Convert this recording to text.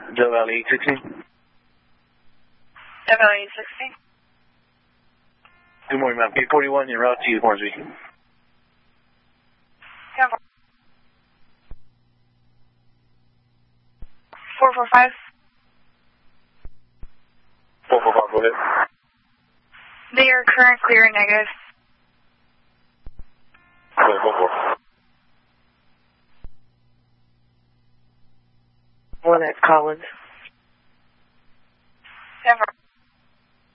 Dove Valley 816. Dove Valley 816. Good morning, ma'am. K41, en route to Hornsby. 445. 445, go ahead. They are current clear and negative. Go ahead, 44. One at Collins.